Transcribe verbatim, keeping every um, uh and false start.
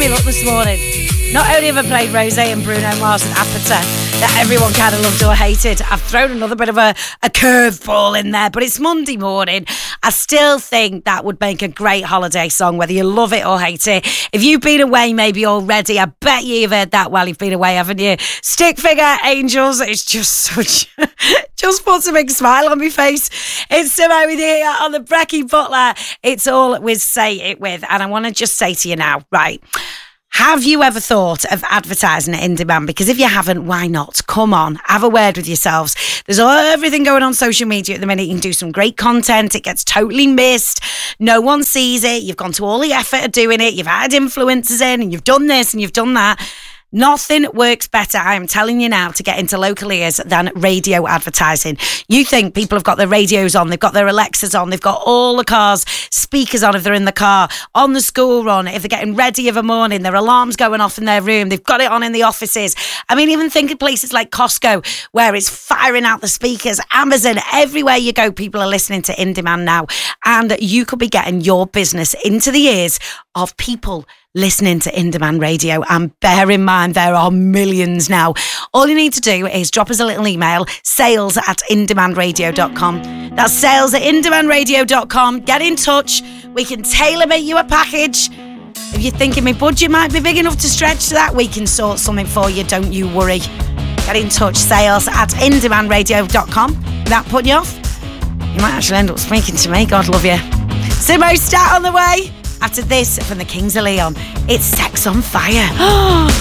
me luck this morning. Not only have I played Rosé and Bruno Mars and Apata, that everyone kind of loved or hated, I've thrown another bit of a, a curveball in there, but it's Monday morning. I still think that would make a great holiday song, whether you love it or hate it. If you've been away maybe already, I bet you've heard that while you've been away, haven't you? Stick Figure Angels, it's just such... just puts a big smile on my face. It's Simone with you here on the Brecky Butler. It's all with Say It With. And I want to just say to you now, right... have you ever thought of advertising at In Demand? Because if you haven't, why not? Come on, have a word with yourselves. There's everything going on social media at the minute. You can do some great content. It gets totally missed. No one sees it. You've gone to all the effort of doing it. You've had influencers in and you've done this and you've done that. Nothing works better, I am telling you now, to get into local ears than radio advertising. You think people have got their radios on, they've got their Alexas on, they've got all the cars, speakers on if they're in the car, on the school run, if they're getting ready of a morning, their alarms going off in their room, they've got it on in the offices. I mean, even think of places like Costco, where it's firing out the speakers, Amazon, everywhere you go, people are listening to In Demand now. And you could be getting your business into the ears of people listening to In Demand Radio. And bear in mind, there are millions now. All you need to do is drop us a little email, sales at in demand radio dot com. That's sales at in demand radio dot com. Get in touch. We can tailor-make you a package. If you're thinking my budget might be big enough to stretch to that, we can sort something for you. Don't you worry. Get in touch, sales at in demand radio dot com. That put you off? You might actually end up speaking to me. God love you. Simo Stat on the way. After this, from the Kings of Leon, it's Sex on Fire.